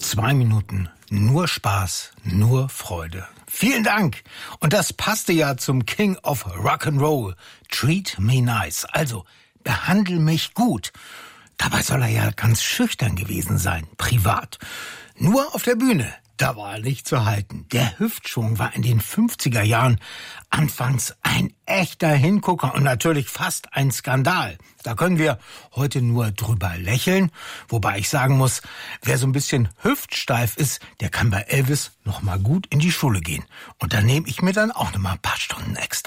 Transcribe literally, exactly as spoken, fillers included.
Zwei Minuten, nur Spaß, nur Freude. Vielen Dank. Und das passte ja zum King of Rock'n'Roll. Treat me nice. Also, behandle mich gut. Dabei soll er ja ganz schüchtern gewesen sein, privat. Nur auf der Bühne, da war er nicht zu halten. Der Hüftschwung war in den fünfziger Jahren anfangs ein echter Hingucker und natürlich fast ein Skandal. Da können wir heute nur drüber lächeln, wobei ich sagen muss, wer so ein bisschen hüftsteif ist, der kann bei Elvis noch mal gut in die Schule gehen. Und da nehme ich mir dann auch noch mal ein paar Stunden extra.